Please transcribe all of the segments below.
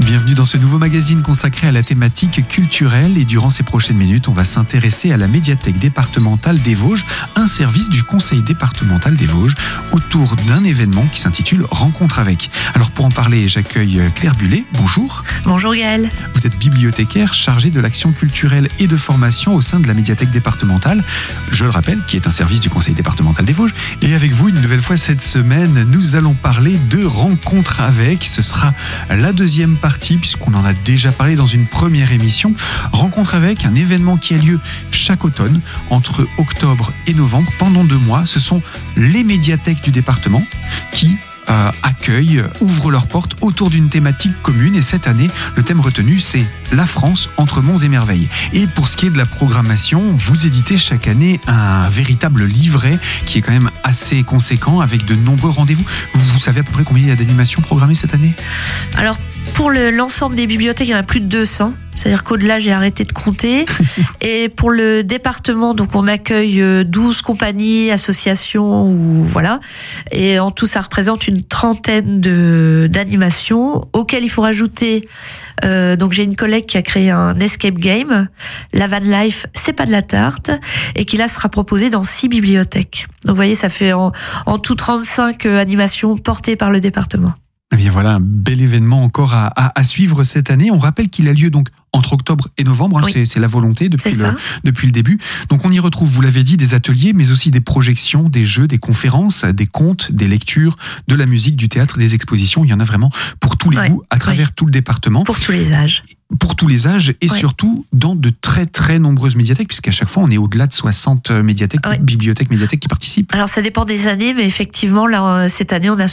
Bienvenue dans ce nouveau magazine consacré à la thématique culturelle et durant ces prochaines minutes, on va s'intéresser à la médiathèque départementale des Vosges, un service du conseil départemental des Vosges autour d'un événement qui s'intitule Rencontre avec. Alors pour en parler, j'accueille Claire Bullet. Bonjour. Bonjour Gaël. Vous êtes bibliothécaire chargée de l'action culturelle et de formation au sein de la médiathèque départementale, je le rappelle, qui est un service du conseil départemental des Vosges. Et avec vous, une nouvelle fois cette semaine, nous allons parler de Rencontre avec. Ce sera la deuxième partie, puisqu'on en a déjà parlé dans une première émission. Rencontre avec, un événement qui a lieu chaque automne, entre octobre et novembre, pendant 2 mois. Ce sont les médiathèques du département qui accueillent, ouvrent leurs portes autour d'une thématique commune. Et cette année, le thème retenu, c'est la France entre monts et merveilles. Et pour ce qui est de la programmation, vous éditez chaque année un véritable livret qui est quand même assez conséquent, avec de nombreux rendez-vous. Vous savez à peu près combien il y a d'animations programmées cette année ? Alors, pour l'ensemble des bibliothèques, il y en a plus de 200. C'est-à-dire qu'au-delà, j'ai arrêté de compter. Et pour le département, donc on accueille 12 compagnies, associations, ou voilà. Et en tout, ça représente une trentaine d'animations auxquelles il faut rajouter. Donc j'ai une collègue qui a créé un escape game, la Van Life, c'est pas de la tarte, et qui là sera proposé dans 6 bibliothèques. Donc vous voyez, ça fait en tout 35 animations portées par le département. Eh bien voilà, un bel événement encore à suivre cette année. On rappelle qu'il a lieu donc entre octobre et novembre, oui. C'est la volonté depuis le début. Donc on y retrouve, vous l'avez dit, des ateliers, mais aussi des projections, des jeux, des conférences, des contes, des lectures, de la musique, du théâtre, des expositions. Il y en a vraiment pour tous les goûts, à travers tout le département. Pour tous les âges. Pour tous les âges et surtout dans de très très nombreuses médiathèques, puisqu'à chaque fois on est au-delà de 60 médiathèques, médiathèques qui participent. Alors ça dépend des années, mais effectivement là, cette année on a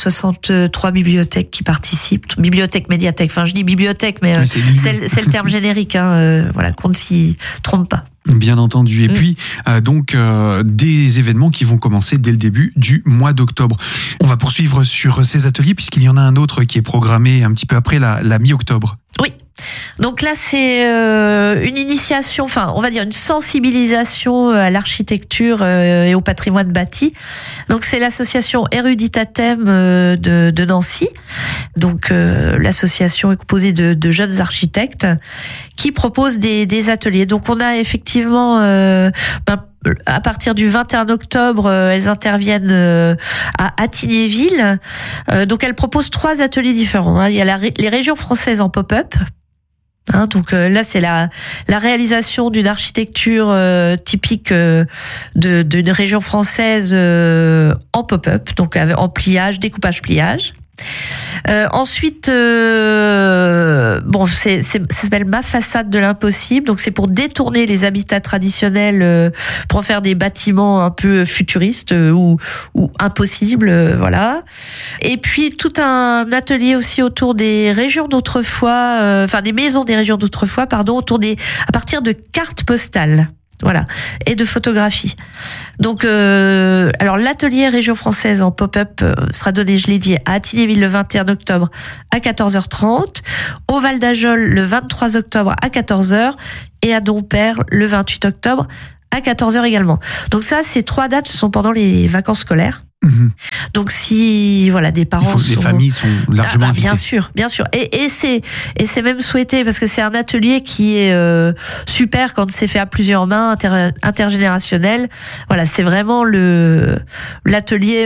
63 bibliothèques qui participent. Bibliothèque, médiathèque, enfin je dis bibliothèque, mais c'est le terme générique, voilà, qu'on ne s'y trompe pas. Bien entendu. Et puis, des événements qui vont commencer dès le début du mois d'octobre. On va poursuivre sur ces ateliers, puisqu'il y en a un autre qui est programmé un petit peu après la mi-octobre. Oui. Donc là, c'est une initiation, enfin, on va dire une sensibilisation à l'architecture et au patrimoine bâti. Donc c'est l'association Eruditatem de Nancy. Donc l'association est composée de jeunes architectes qui proposent des ateliers. Donc on a effectivement à partir du 21 octobre, elles interviennent à Attignéville. Donc elles proposent 3 ateliers différents. Il y a les régions françaises en pop-up. Donc là, c'est la réalisation d'une architecture typique d'une région française en pop-up, donc en pliage, découpage-pliage. Ensuite, ça s'appelle Ma façade de l'impossible. Donc c'est pour détourner les habitats traditionnels pour en faire des bâtiments un peu futuristes ou impossibles, voilà. Et puis tout un atelier aussi autour des régions d'autrefois, des maisons des régions d'autrefois, à partir de cartes postales. Voilà, et de photographie. Donc, alors l'atelier région française en pop-up sera donné, je l'ai dit, à Attignéville le 21 octobre à 14h30, au Val d'Ajol le 23 octobre à 14h et à Dompierre le 28 octobre à 14h également. Donc ça, ces 3 dates, ce sont pendant les vacances scolaires. Donc si des parents les familles sont largement invitées. Bien sûr et c'est même souhaité, parce que c'est un atelier qui est super quand c'est fait à plusieurs mains, intergénérationnel. Voilà, c'est vraiment l'atelier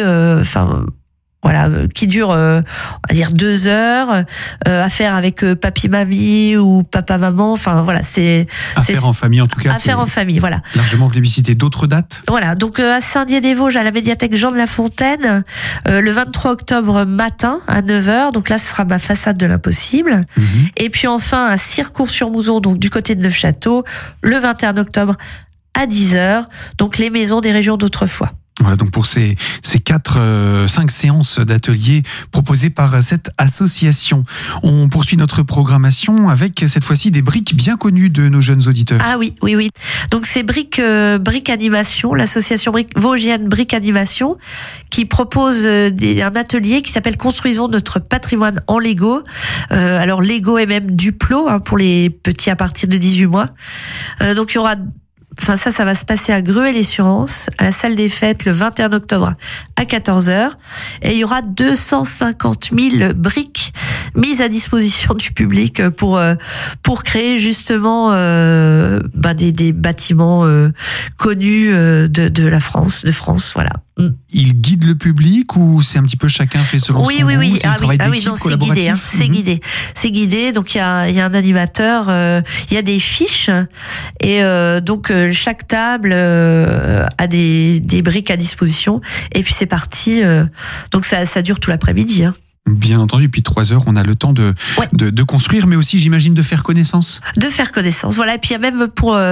qui dure, on va dire 2 heures, à faire avec papy mamie ou papa maman. Enfin voilà, c'est faire en famille en tout cas. À faire en famille, voilà. Largement plébiscité. D'autres dates ? Voilà, donc à Saint-Dié-des-Vosges, à la médiathèque Jean de La Fontaine, le 23 octobre matin à 9h. Donc là, ce sera Ma façade de l'impossible. Et puis enfin à Circourt-sur-Mouzon, donc du côté de Neufchâteau, le 21 octobre à 10h. Donc les maisons des régions d'autrefois. Voilà, donc pour ces 5 séances d'ateliers proposées par cette association. On poursuit notre programmation avec cette fois-ci des briques bien connues de nos jeunes auditeurs. Ah oui. Donc c'est Brique Animation, l'association vosgienne Brique Animation, qui propose un atelier qui s'appelle Construisons notre patrimoine en Lego. Alors Lego et même Duplo pour les petits à partir de 18 mois. Donc il y aura Enfin ça va se passer à Gruet-les-Surences, à la salle des fêtes, le 21 octobre à 14h. Et il y aura 250 000 briques mises à disposition du public pour créer justement des bâtiments connus de la France, voilà. Il guide le public ou c'est un petit peu chacun fait selon son goût? Oui. C'est guidé. C'est guidé. Donc il y a un animateur, il y a des fiches et donc chaque table a des briques à disposition et puis c'est parti. Donc ça dure tout l'après-midi. Bien entendu, puis 3 heures, on a le temps de construire, mais aussi, j'imagine, de faire connaissance. De faire connaissance, voilà. Et puis il y a même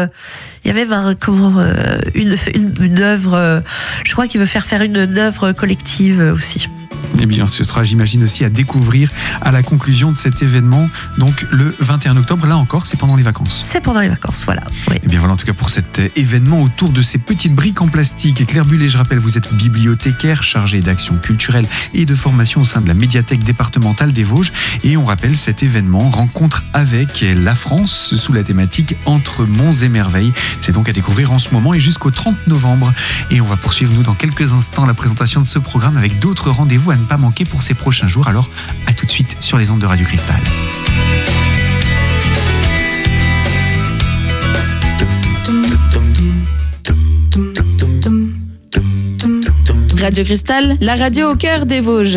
une œuvre. Je crois qu'il veut faire une œuvre collective aussi. Eh bien, ce sera, j'imagine, aussi à découvrir à la conclusion de cet événement, donc le 21 octobre. Là encore, c'est pendant les vacances. C'est pendant les vacances, voilà. Oui. Eh bien, voilà en tout cas pour cet événement autour de ces petites briques en plastique. Et Claire Bullet, je rappelle, vous êtes bibliothécaire chargée d'action culturelle et de formation au sein de la médiathèque départementale des Vosges. Et on rappelle cet événement Rencontre avec la France sous la thématique Entre monts et merveilles. C'est donc à découvrir en ce moment et jusqu'au 30 novembre. Et on va poursuivre, nous, dans quelques instants, la présentation de ce programme avec d'autres rendez-vous à ne pas manquer pour ces prochains jours. Alors, à tout de suite sur les ondes de Radio Cristal. Radio Cristal, la radio au cœur des Vosges.